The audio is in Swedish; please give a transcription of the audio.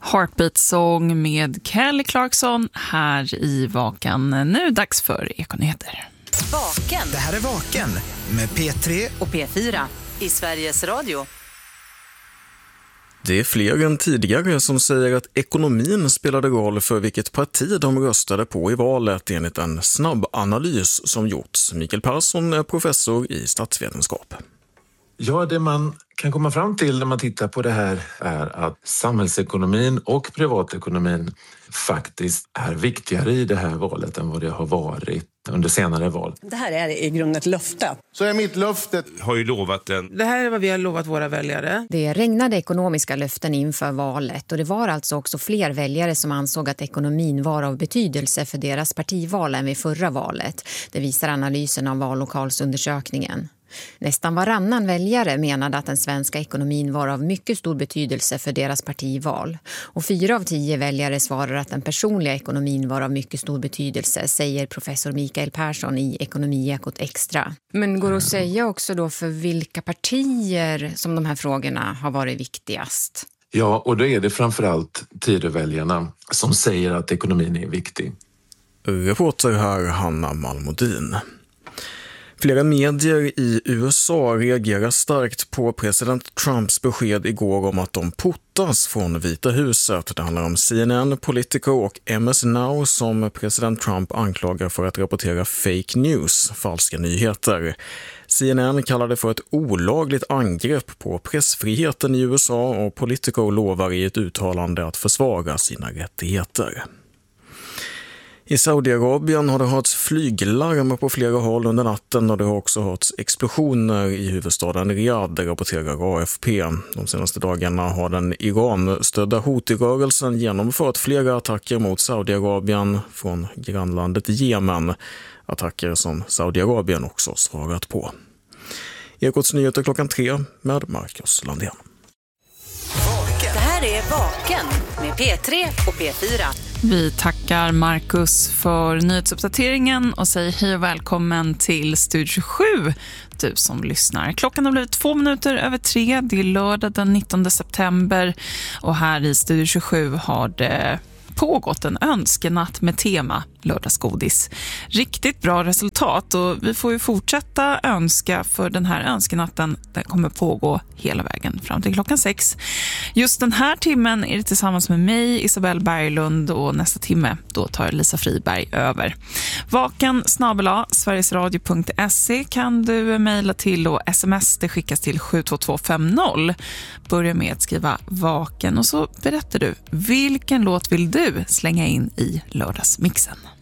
Heartbeat Song med Kelly Clarkson här i Vaken. Nu dags för Ekonyheter. Vaken. Det här är Vaken med P3 och P4 i Sveriges Radio. Det är fler än tidigare som säger att ekonomin spelade roll för vilket parti de röstade på i valet enligt en snabb analys som gjorts. Mikael Persson är professor i statsvetenskap. Ja, det man kan komma fram till när man tittar på det här är att samhällsekonomin och privatekonomin faktiskt är viktigare i det här valet än vad det har varit under senare val. Det här är i grunden ett löfte. Så är mitt löfte. Har ju lovat en. Det här är vad vi har lovat våra väljare. Det regnade ekonomiska löften inför valet och det var alltså också fler väljare som ansåg att ekonomin var av betydelse för deras partival än vid förra valet. Det visar analysen av vallokalsundersökningen. Nästan varannan väljare menade att den svenska ekonomin var av mycket stor betydelse för deras partival. Och 4 av 10 väljare svarar att den personliga ekonomin var av mycket stor betydelse, säger professor Mikael Persson i Ekonomiekot Extra. Men går det att säga också då för vilka partier som de här frågorna har varit viktigast? Ja, och då är det framförallt Tidöväljarna som säger att ekonomin är viktig. Reporter här Hanna Malmodin. Flera medier i USA reagerar starkt på president Trumps besked igår om att de portas från Vita huset. Det handlar om CNN, Politico och MS Now som president Trump anklagar för att rapportera fake news, falska nyheter. CNN kallar det för ett olagligt angrepp på pressfriheten i USA och Politico lovar i ett uttalande att försvara sina rättigheter. I Saudiarabien har det hörts flyglarm på flera håll under natten och det har också hörts explosioner i huvudstaden Riyadh, rapporterar AFP. De senaste dagarna har den Iran-stödda Houthi-rörelsen genomfört flera attacker mot Saudiarabien från grannlandet Jemen. Attacker som Saudiarabien också svarat på. Ekots nyheter 3:00 med Marcus Landén. Det här är Vaken med P3 och P4. Vi tackar Marcus för nyhetsuppdateringen och säger hej och välkommen till Studio 27, du som lyssnar. Klockan har blivit 2:02:03, det är lördag den 19 september och här i Studio 27 har det pågått en önskenatt med tema lördagsgodis. Riktigt bra resultat och vi får ju fortsätta önska för den här önskenatten, den kommer pågå hela vägen fram till klockan 6. Just den här timmen är det tillsammans med mig, Isabelle Berglund, och nästa timme då tar Lisa Friberg över. vaken@sverigesradio.se kan du mejla till och sms, det skickas till 72250. Börja med att skriva vaken och så berättar du vilken låt vill du slänga in i lördagsmixen.